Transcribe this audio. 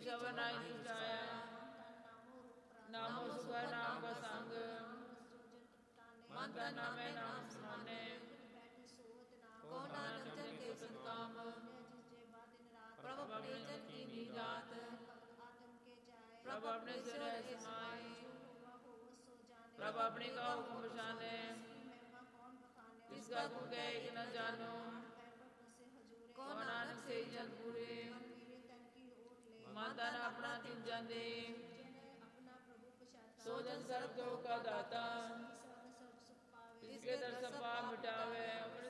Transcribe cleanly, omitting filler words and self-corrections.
ਸ਼ਬਦ ਨਾਈ ਦੁਸ਼ਾਇਆ, ਨਾਮੋ ਸੁਖ ਨਾਮ ਕਾ ਸੰਗ, ਮਨ ਤਨ ਨਾਮੇ ਨਾਮ ਸਮਾਨੇ, ਕੋ ਨਾਨਕ ਜਨ ਕੇ ਸਤ ਕਾਮ, ਪ੍ਰਭ ਆਪਣੇ ਜਨ की नीजात, प्रभ अपने सिर समाए, प्रभ अपने का हुक्म जाने, जिसका गुण गए कि न जानो, को नानक से जन पूरे, मन तन अपना तिन जन दे, सो जन सर्व जो का दाता, जिसके दर सब पाप मिटावे,